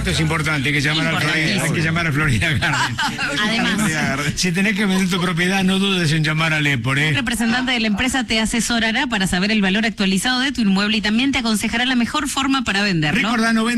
Esto es importante, hay que llamar a Florida, hay que llamar a Florida Garden. Además, Si tenés que vender tu propiedad, no dudes en llamar a Lepor, un representante de la empresa te asesorará para saber el valor actualizado de tu inmueble y también te aconsejará la mejor forma para venderlo. Recordá,